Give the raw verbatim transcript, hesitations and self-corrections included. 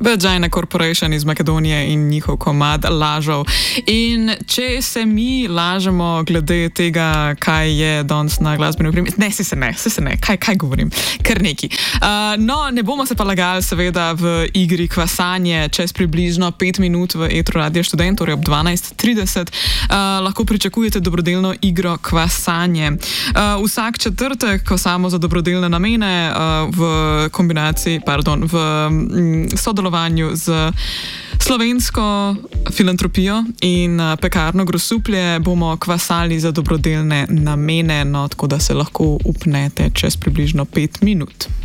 Vagina Corporation iz Makedonije in njihov komad Lažov. In če se mi lažemo glede tega, kaj je danes na glasbeni opremi, ne, se se ne, se se ne, kaj, kaj govorim, kar neki. Uh, no, ne bomo se pa lagali seveda v igri Kvasanje čez približno pet minut v etru Radia Študent, torej ob dvanajst trideset. Uh, lahko pričakujete dobrodelno igro Kvasanje. Uh, vsak četrtek, ko samo za dobrodelne namene uh, v kombinaciji, pardon, v mm, sodelovanju z slovensko filantropijo in pekarno Grosuplje bomo kvasali za dobrodelne namene, no, tako da se lahko upnete čez približno pet minut.